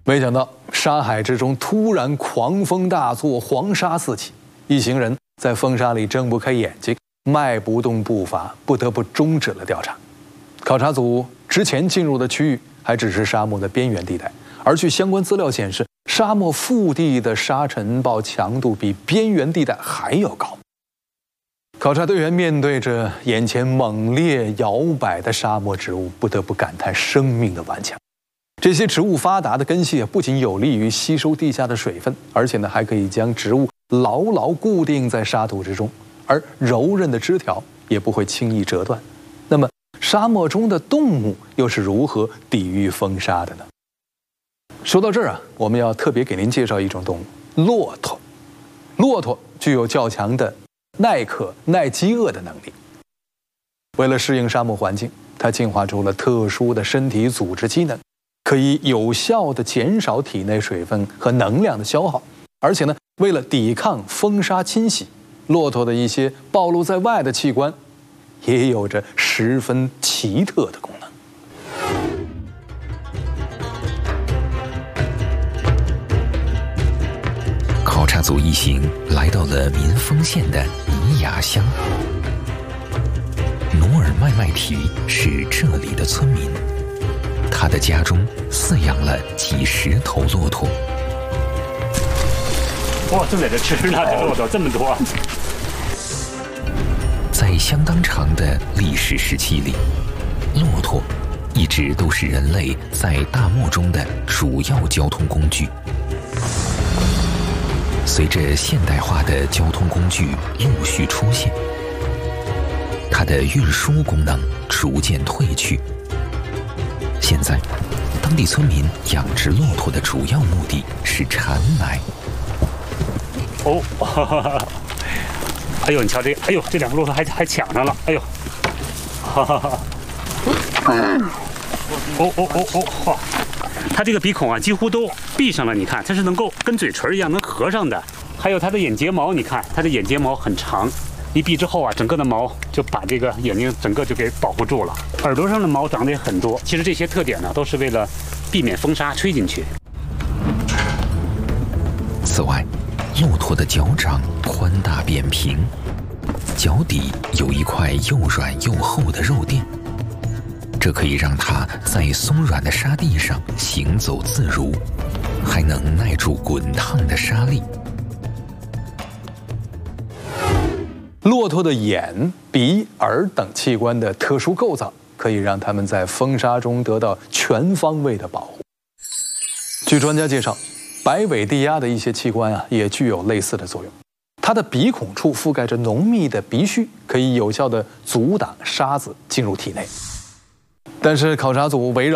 没想到沙海之中突然狂风大作，黄沙四起，一行人在风沙里睁不开眼睛，迈不动步伐，不得不终止了调查。考察组之前进入的区域还只是沙漠的边缘地带，而据相关资料显示，沙漠腹地的沙尘暴强度比边缘地带还要高。考察队员面对着眼前猛烈摇摆的沙漠植物，不得不感叹生命的顽强。这些植物发达的根系不仅有利于吸收地下的水分，而且还可以将植物牢牢固定在沙土之中，而柔韧的枝条也不会轻易折断。那么，沙漠中的动物又是如何抵御风沙的呢？说到这儿我们要特别给您介绍一种动物——骆驼。骆驼具有较强的耐渴、耐饥饿的能力。为了适应沙漠环境，它进化出了特殊的身体组织机能，可以有效地减少体内水分和能量的消耗。而且为了抵抗风沙侵袭，骆驼的一些暴露在外的器官也有着十分奇特的功能。 考察组一行来到了民丰县的尼雅乡。努尔麦麦提是这里的村民，他的家中饲养了几十头骆驼。 哇，正在这吃呢，这骆驼这么多。 在相当长的历史时期里，骆驼一直都是人类在大漠中的主要交通工具。随着现代化的交通工具陆续出现，它的运输功能逐渐退去。现在，当地村民养殖骆驼的主要目的是产奶。 哦，哎呦，你瞧这，哎呦，这两个骆驼还抢上了，哎呦，哈哈哈。嚯！它这个鼻孔几乎都闭上了，你看，它是能够跟嘴唇一样能合上的。还有它的眼睫毛，你看它的眼睫毛很长，一闭之后整个的毛就把这个眼睛整个就给保护住了。耳朵上的毛长得也很多。其实这些特点都是为了避免风沙吹进去。 此外，骆驼的脚掌宽大扁平，脚底有一块又软又厚的肉垫，这可以让它在松软的沙地上行走自如，还能耐住滚烫的沙粒。 骆驼的眼、鼻、耳等器官的特殊构造，可以让它们在风沙中得到全方位的保护。据专家介绍，白尾地鸭的一些器官也具有类似的作用。它的鼻孔处覆盖着浓密的鼻须，可以有效地阻挡沙子进入体内。但是考察组围绕